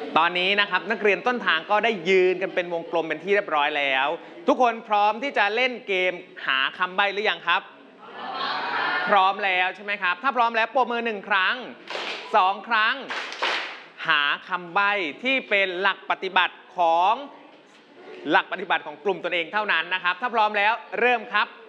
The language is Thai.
ตอนนี้นะครับนักเรียนต้นทางก็ได้ยืนกันเป็นวงกลมเป็นที่เรียบร้อยแล้ว ทุกคนพร้อมที่จะเล่นเกมหาคำใบ้หรือยังครับพร้อมแล้วใช่ไหมครับถ้าพร้อมแล้วปรบมือ1 ครั้ง2 ครั้งหาคำใบ้ที่เป็นหลักปฏิบัติของกลุ่มตนเองเท่านั้นนะครับถ้าพร้อมแล้วเริ่มครับ